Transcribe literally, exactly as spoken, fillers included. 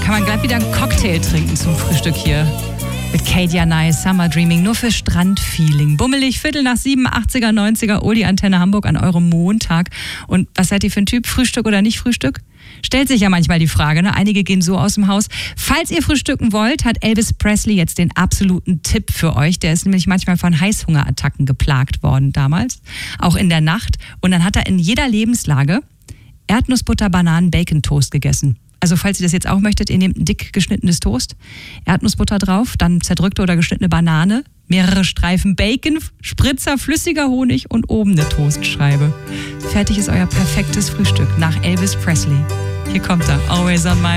kann man gleich wieder einen Cocktail trinken zum Frühstück hier. Mit Katie Anai, Summer Dreaming, nur für Strandfeeling. Bummelig, Viertel nach sieben, achtziger, neunziger, Oldie Antenne Hamburg an eurem Montag. Und was seid ihr für ein Typ? Frühstück oder nicht Frühstück? Stellt sich ja manchmal die Frage, ne? Einige gehen so aus dem Haus. Falls ihr frühstücken wollt, hat Elvis Presley jetzt den absoluten Tipp für euch. Der ist nämlich manchmal von Heißhungerattacken geplagt worden damals, auch in der Nacht. Und dann hat er in jeder Lebenslage Erdnussbutter, Bananen, Bacon Toast gegessen. Also falls ihr das jetzt auch möchtet, ihr nehmt ein dick geschnittenes Toast, Erdnussbutter drauf, dann zerdrückte oder geschnittene Banane, mehrere Streifen Bacon, Spritzer, flüssiger Honig und oben eine Toastscheibe. Fertig ist euer perfektes Frühstück nach Elvis Presley. Hier kommt er, Always on My